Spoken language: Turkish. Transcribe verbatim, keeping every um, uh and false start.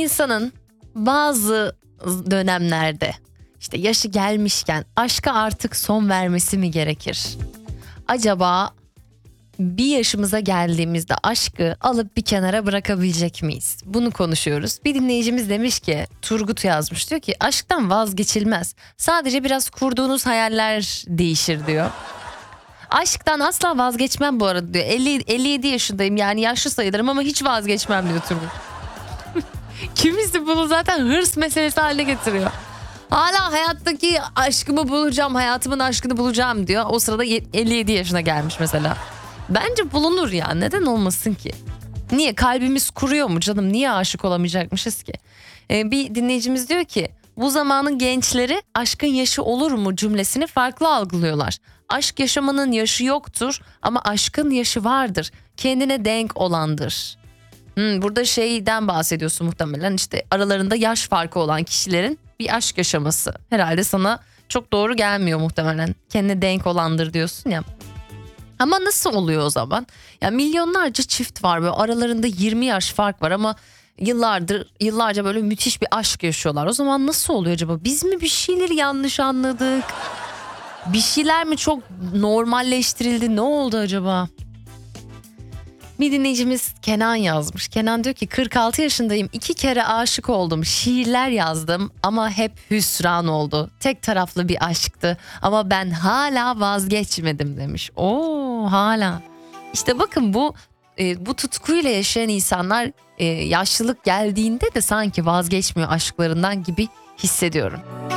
insanın bazı dönemlerde işte yaşı gelmişken aşka artık son vermesi mi gerekir? Acaba bir yaşımıza geldiğimizde aşkı alıp bir kenara bırakabilecek miyiz? Bunu konuşuyoruz. Bir dinleyicimiz demiş ki, Turgut yazmış, diyor ki aşktan vazgeçilmez. Sadece biraz kurduğunuz hayaller değişir diyor. Aşktan asla vazgeçmem bu arada diyor. elli, elli yedi yaşındayım, yani yaşlı sayılırım ama hiç vazgeçmem diyor Turgut. Kimisi bunu zaten hırs meselesi haline getiriyor. Hala hayattaki aşkımı bulacağım, hayatımın aşkını bulacağım diyor. O sırada elli yedi yaşına gelmiş mesela. Bence bulunur ya, neden olmasın ki? Niye, kalbimiz kuruyor mu canım, niye aşık olamayacakmışız ki? Ee, bir dinleyicimiz diyor ki bu zamanın gençleri aşkın yaşı olur mu cümlesini farklı algılıyorlar. Aşk yaşamanın yaşı yoktur ama aşkın yaşı vardır. Kendine denk olandır. Hmm, burada şeyden bahsediyorsun muhtemelen, işte aralarında yaş farkı olan kişilerin bir aşk yaşaması. Herhalde sana çok doğru gelmiyor muhtemelen. Kendine denk olandır diyorsun ya. Ama nasıl oluyor o zaman? Ya milyonlarca çift var, böyle aralarında yirmi yaş fark var ama yıllardır yıllarca böyle müthiş bir aşk yaşıyorlar. O zaman nasıl oluyor acaba? Biz mi bir şeyleri yanlış anladık? Bir şeyler mi çok normalleştirildi? Ne oldu acaba? Bir dinleyicimiz Kenan yazmış. Kenan diyor ki kırk altı yaşındayım. iki kere aşık oldum. Şiirler yazdım ama hep hüsran oldu. Tek taraflı bir aşktı ama ben hala vazgeçmedim demiş. Oo, hala. İşte bakın bu e, bu tutkuyla yaşayan insanlar e, yaşlılık geldiğinde de sanki vazgeçmiyor aşklarından gibi hissediyorum.